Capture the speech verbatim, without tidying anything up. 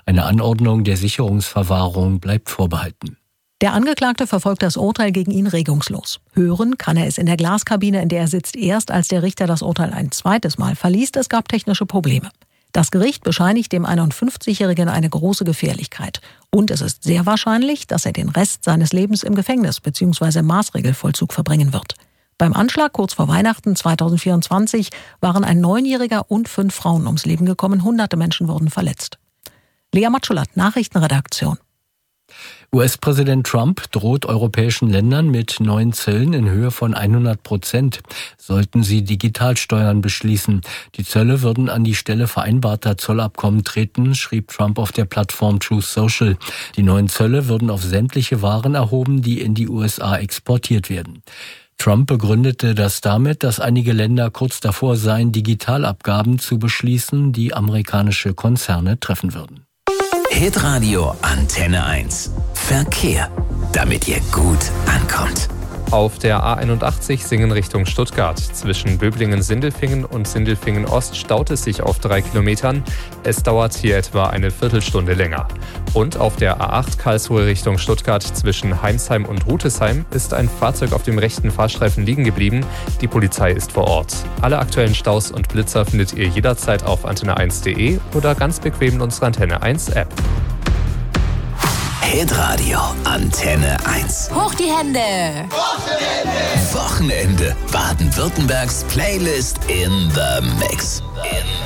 Eine Anordnung der Sicherungsverwahrung bleibt vorbehalten. Der Angeklagte verfolgt das Urteil gegen ihn regungslos. Hören kann er es in der Glaskabine, in der er sitzt, erst als der Richter das Urteil ein zweites Mal verliest. Es gab technische Probleme. Das Gericht bescheinigt dem einundfünfzigjährigen eine große Gefährlichkeit. Und es ist sehr wahrscheinlich, dass er den Rest seines Lebens im Gefängnis bzw. Maßregelvollzug verbringen wird. Beim Anschlag kurz vor Weihnachten zweitausendvierundzwanzig waren ein Neunjähriger und fünf Frauen ums Leben gekommen. Hunderte Menschen wurden verletzt. Lea Matschulat, Nachrichtenredaktion. U S-Präsident Trump droht europäischen Ländern mit neuen Zöllen in Höhe von hundert Prozent, sollten sie Digitalsteuern beschließen. Die Zölle würden an die Stelle vereinbarter Zollabkommen treten, schrieb Trump auf der Plattform Truth Social. Die neuen Zölle würden auf sämtliche Waren erhoben, die in die U S A exportiert werden. Trump begründete das damit, dass einige Länder kurz davor seien, Digitalabgaben zu beschließen, die amerikanische Konzerne treffen würden. Hitradio Antenne eins. Verkehr, damit ihr gut ankommt. Auf der A einundachtzig Singen Richtung Stuttgart. Zwischen Böblingen-Sindelfingen und Sindelfingen-Ost staut es sich auf drei Kilometern. Es dauert hier etwa eine Viertelstunde länger. Und auf der A acht Karlsruhe Richtung Stuttgart zwischen Heimsheim und Rutesheim ist ein Fahrzeug auf dem rechten Fahrstreifen liegen geblieben. Die Polizei ist vor Ort. Alle aktuellen Staus und Blitzer findet ihr jederzeit auf antenne eins punkt de oder ganz bequem in unserer Antenne eins App. Hitradio Antenne eins. Hoch die Hände! Wochenende. Wochenende. Baden-Württembergs Playlist in the Mix. In